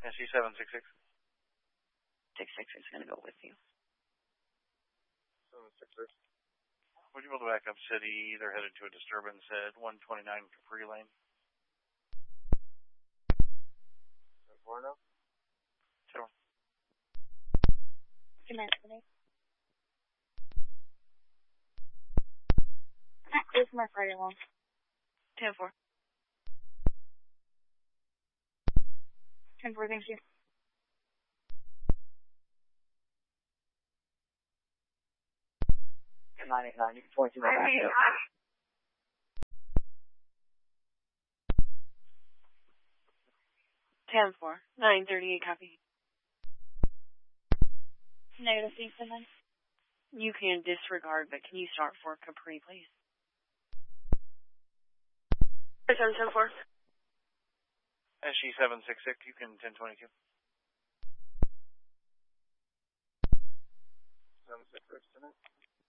SG766. 66 is going to go with you. 766. Would you be able to back up city? They're headed to a disturbance at 129 Capri Lane. 4 now? 2. Command city. It's my Friday long. 10-4. 10-4, thank you. And 989, you can point to my back up. 10-4. 938 copy. Negative, C7. You can disregard, but can you start for Capri, please? 774. SG766, you can 1022. 766 tonight.